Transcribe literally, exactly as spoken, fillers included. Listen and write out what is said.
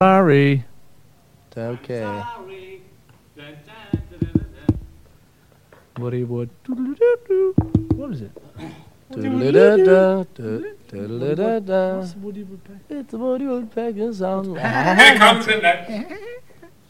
Sorry. Okay. Sorry. Dun, dun, dun, dun, dun. Woody Wood. Doodle-doo-doo. What is it? Doodle-da-da, doodle-da-da. What's the Woody Woodpecker? It's the Woody Woodpecker song. Here comes the next.